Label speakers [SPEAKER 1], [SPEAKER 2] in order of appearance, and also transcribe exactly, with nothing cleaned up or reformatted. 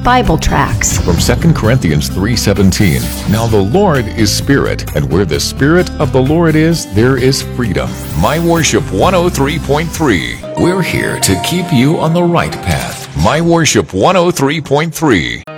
[SPEAKER 1] Bible tracts.
[SPEAKER 2] From Second Corinthians three seventeen. Now the Lord is Spirit, and where the Spirit of the Lord is, there is freedom. My Worship one oh three point three. We're here to keep you on the right path. My Worship one oh three point three.